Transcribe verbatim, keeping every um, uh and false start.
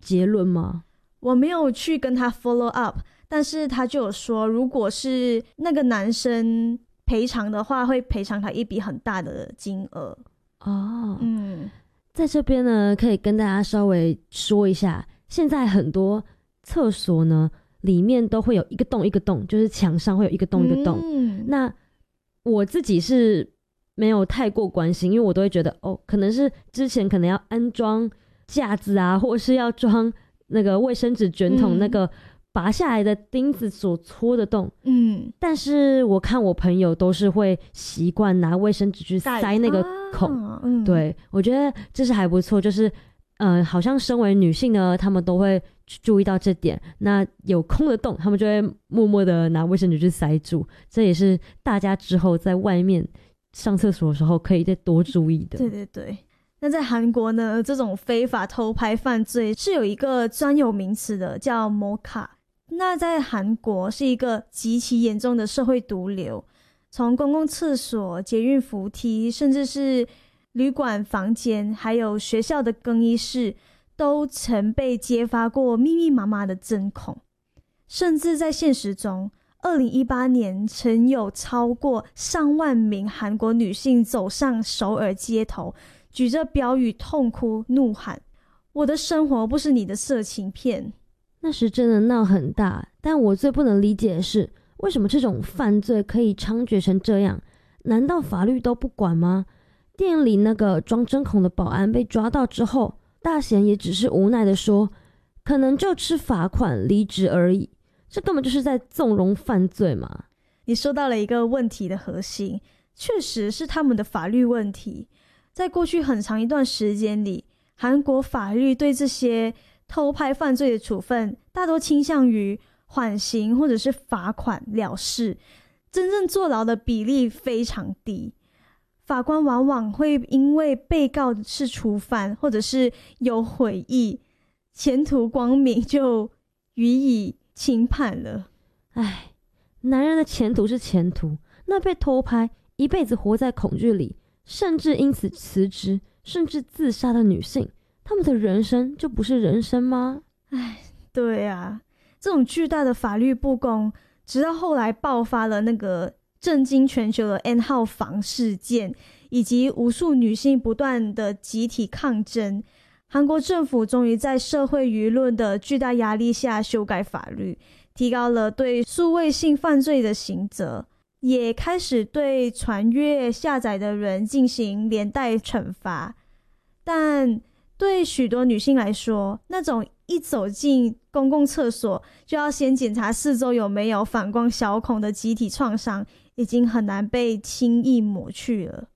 结论吗？ 我没有去跟他 follow up， 但是他就有说，如果是那个男生赔偿的话，会赔偿他一笔很大的金额。 哦， 嗯， 在这边呢，可以跟大家稍微说一下，现在很多厕所呢里面都会有一个洞一个洞，就是墙上会有一个洞一个洞。 嗯， 那我自己是没有太过关心，因为我都会觉得哦，可能是之前可能要安装架子啊，或者是要装那个卫生纸卷筒、嗯、那个拔下来的钉子所戳的洞。嗯，但是我看我朋友都是会习惯拿卫生纸去塞那个孔。啊嗯、对，我觉得这是还不错，就是呃，好像身为女性呢，他们都会注意到这点。那有空的洞，他们就会默默的拿卫生纸去塞住。这也是大家之后在外面上厕所的时候可以再多注意的。 对对对。那在韩国呢，这种非法偷拍犯罪是有一个专有名词的，叫摩卡。那在韩国是一个极其严重的社会毒瘤，从公共厕所、捷运扶梯，甚至是旅馆房间，还有学校的更衣室，都曾被揭发过密密麻麻的针孔。甚至在现实中，二零一八年曾有超过上万名韩国女性走上首尔街头，举着标语痛哭怒喊：我的生活不是你的色情片。 那时真的闹很大，但我最不能理解的是，为什么这种犯罪可以猖獗成这样？难道法律都不管吗？店里那个装针孔的保安被抓到之后，大贤也只是无奈的说，可能就吃罚款离职而已，这根本就是在纵容犯罪嘛。 你说到了一个问题的核心，确实是他们的法律问题。在过去很长一段时间里，韩国法律对这些偷拍犯罪的处分大多倾向于缓刑或者是罚款了事，真正坐牢的比例非常低。法官往往会因为被告是初犯或者是有悔意，前途光明就予以轻判了。 唉，男人的前途是前途，那被偷拍一辈子活在恐惧里，甚至因此辞职甚至自杀的女性，他们的人生就不是人生吗？ 唉，对啊，这种巨大的法律不公，直到后来爆发了那个震惊全球的 N 号房事件，以及无数女性不断的集体抗争，韩国政府终于在社会舆论的巨大压力下修改法律，提高了对数位性犯罪的刑责，也开始对传阅下载的人进行连带惩罚。但对许多女性来说，那种一走进公共厕所就要先检查四周有没有反光小孔的集体创伤，已经很难被轻易抹去了。